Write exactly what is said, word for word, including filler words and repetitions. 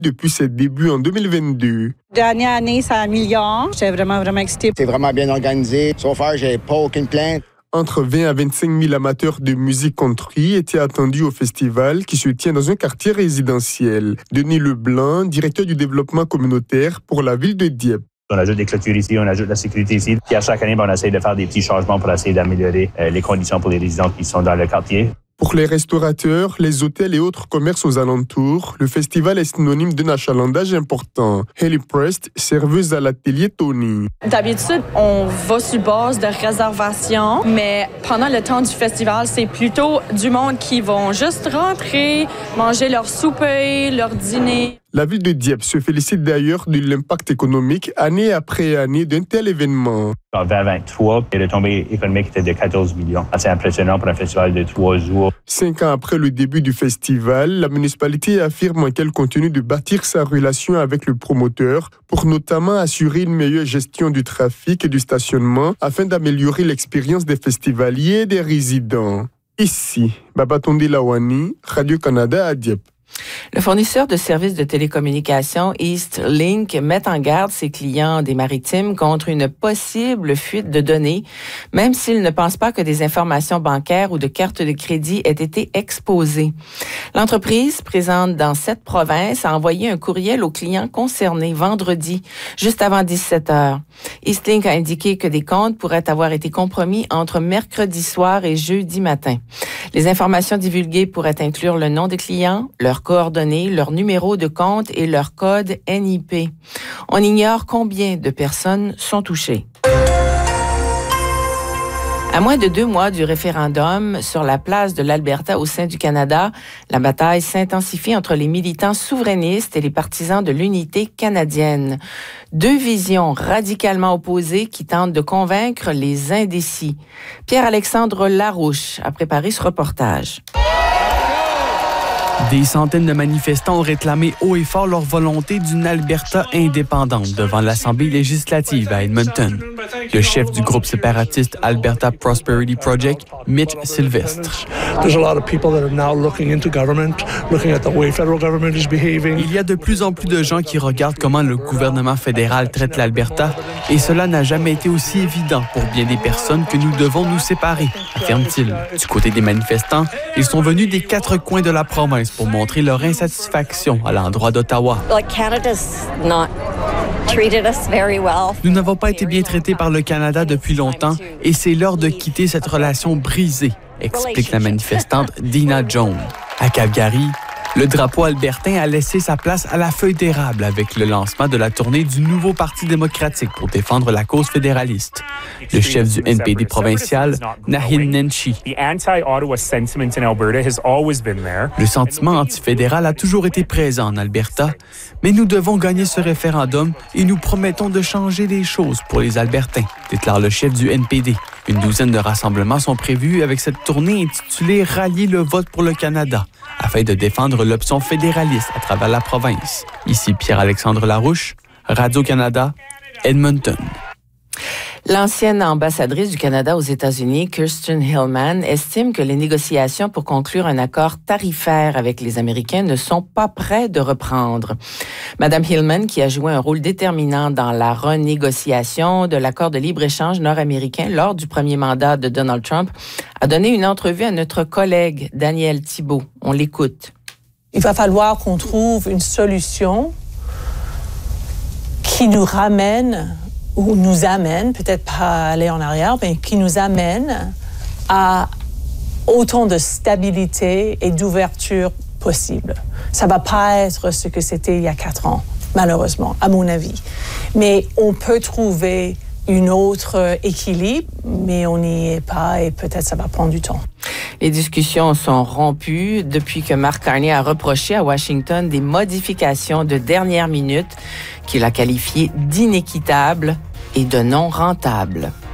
depuis ses débuts en deux mille vingt-deux. Dernière année, ça améliore. J'étais vraiment, vraiment excitée. C'est vraiment bien organisé. So far, j'ai pas aucune plainte. Entre vingt à vingt-cinq mille amateurs de musique country étaient attendus au festival qui se tient dans un quartier résidentiel. Denis Leblanc, directeur du développement communautaire pour la ville de Dieppe. On ajoute des clôtures ici, on ajoute la sécurité ici. Puis à chaque année, on essaie de faire des petits changements pour essayer d'améliorer euh, les conditions pour les résidents qui sont dans le quartier. Pour les restaurateurs, les hôtels et autres commerces aux alentours, le festival est synonyme d'un achalandage important. Haley Prest, serveuse à l'atelier Tony. D'habitude, on va sur base de réservation, mais pendant le temps du festival, c'est plutôt du monde qui vont juste rentrer, manger leur souper, leur dîner. La ville de Dieppe se félicite d'ailleurs de l'impact économique année après année d'un tel événement. En vingt vingt-trois, les retombées économiques étaient de quatorze millions. C'est impressionnant pour un festival de trois jours. Cinq ans après le début du festival, la municipalité affirme qu'elle continue de bâtir sa relation avec le promoteur pour notamment assurer une meilleure gestion du trafic et du stationnement afin d'améliorer l'expérience des festivaliers et des résidents. Ici, Babatonde Lawani, Radio-Canada à Dieppe. Le fournisseur de services de télécommunications Eastlink met en garde ses clients des Maritimes contre une possible fuite de données, même s'il ne pense pas que des informations bancaires ou de cartes de crédit aient été exposées. L'entreprise, présente dans sept provinces, a envoyé un courriel aux clients concernés vendredi, juste avant dix-sept heures. Eastlink a indiqué que des comptes pourraient avoir été compromis entre mercredi soir et jeudi matin. Les informations divulguées pourraient inclure le nom des clients, leurs coordonnées, leur numéro de compte et leur code N I P. On ignore combien de personnes sont touchées. À moins de deux mois du référendum sur la place de l'Alberta au sein du Canada, la bataille s'intensifie entre les militants souverainistes et les partisans de l'unité canadienne. Deux visions radicalement opposées qui tentent de convaincre les indécis. Pierre-Alexandre Larouche a préparé ce reportage. Des centaines de manifestants ont réclamé haut et fort leur volonté d'une Alberta indépendante devant l'Assemblée législative à Edmonton. Le chef du groupe séparatiste Alberta Prosperity Project, Mitch Sylvestre. Il y a de plus en plus de gens qui regardent comment le gouvernement fédéral traite l'Alberta et cela n'a jamais été aussi évident pour bien des personnes que nous devons nous séparer, affirme-t-il. Du côté des manifestants, ils sont venus des quatre coins de la province pour montrer leur insatisfaction à l'endroit d'Ottawa. Nous n'avons pas été bien traités par le Canada depuis longtemps et c'est l'heure de quitter cette relation brisée, explique la manifestante Dina Jones. À Calgary, le drapeau albertain a laissé sa place à la feuille d'érable avec le lancement de la tournée du nouveau Parti démocratique pour défendre la cause fédéraliste. Le chef du N P D provincial, Nahin Nenshi. Le sentiment antifédéral a toujours été présent en Alberta, mais nous devons gagner ce référendum et nous promettons de changer les choses pour les Albertains, déclare le chef du N P D. Une douzaine de rassemblements sont prévus avec cette tournée intitulée « Rallier le vote pour le Canada » afin de défendre l'option fédéraliste à travers la province. Ici Pierre-Alexandre Larouche, Radio-Canada, Edmonton. L'ancienne ambassadrice du Canada aux États-Unis, Kirsten Hillman, estime que les négociations pour conclure un accord tarifaire avec les Américains ne sont pas près de reprendre. Madame Hillman, qui a joué un rôle déterminant dans la renégociation de l'accord de libre-échange nord-américain lors du premier mandat de Donald Trump, a donné une entrevue à notre collègue Daniel Thibault. On l'écoute. Il va falloir qu'on trouve une solution qui nous ramène ou nous amène, peut-être pas aller en arrière, mais qui nous amène à autant de stabilité et d'ouverture possible. Ça va pas être ce que c'était il y a quatre ans, malheureusement, à mon avis. Mais on peut trouver un autre équilibre, mais on n'y est pas et peut-être ça va prendre du temps. Les discussions sont rompues depuis que Mark Carney a reproché à Washington des modifications de dernière minute qu'il a qualifiées d'inéquitables et de non rentables.